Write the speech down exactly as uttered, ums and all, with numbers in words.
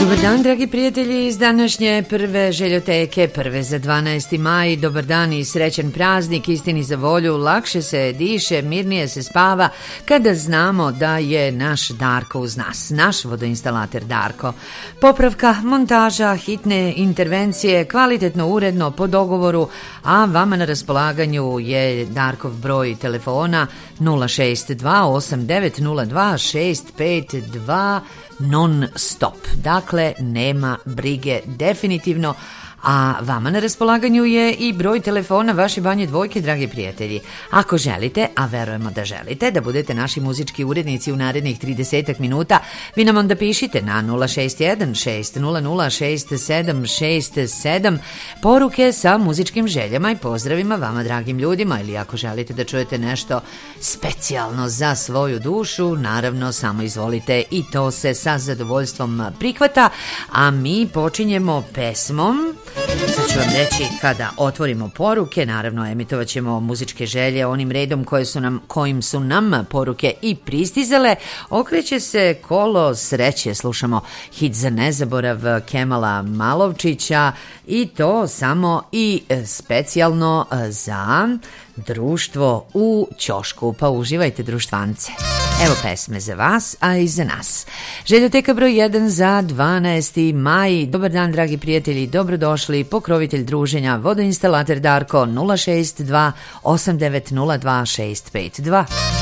Dobar dan, dragi prijatelji, iz današnje prve željoteke, prve za dvanaesti maj. Dobar dan i srećan praznik, istini za volju. Lakše se diše, mirnije se spava kada znamo da je naš Darko uz nas, naš vodoinstalater Darko. Popravka, montaža, hitne intervencije, kvalitetno, uredno, po dogovoru, a vama na raspolaganju je Darkov broj telefona nula šest dva osam devet nula dva šest pet dva non stop. Dakle, nema brige definitivno. A vama na raspolaganju je i broj telefona vaše Banje Dvojke, dragi prijatelji. Ako želite, a verujemo da želite, da budete naši muzički urednici u narednih trideset minuta, vi nam onda pišite na nula šest jedan šest nula nula šest sedam šest sedam poruke sa muzičkim željama i pozdravima vama, dragim ljudima, ili ako želite da čujete nešto specijalno za svoju dušu, naravno, samo izvolite i to se sa zadovoljstvom prihvata. A mi počinjemo pesmom. Sad ću vam reći kada otvorimo poruke, naravno emitovat ćemo muzičke želje onim redom koje su nam, kojim su nam poruke i pristizale. Okreće se kolo sreće, slušamo hit za nezaborav Kemala Malovčića i to samo i specijalno za društvo u ćošku, pa uživajte, društvance. Evo pesme za vas, a i za nas. Željoteka broj jedan za dvanaesti maj. Dobar dan, dragi prijatelji, dobrodošli. Pokrovitelj druženja, vodoinstalater Darko, nula šest dva osam devet nula dva šest pet dva.